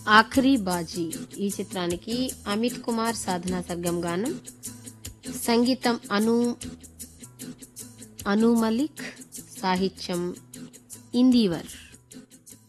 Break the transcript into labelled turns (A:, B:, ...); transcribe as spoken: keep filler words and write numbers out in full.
A: ఆఖరి బాజీ ఈ చిత్రానికి అమిత్ కుమార్ సాధనా సర్గం గానం, సంగీతం అను అను మలిక్, సాహిత్యం ఇందీవర్.